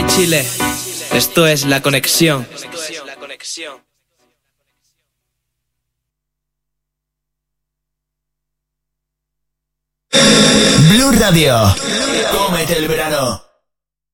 Hey Chile, esto es La Conexión. Blue Radio. Cómete el verano.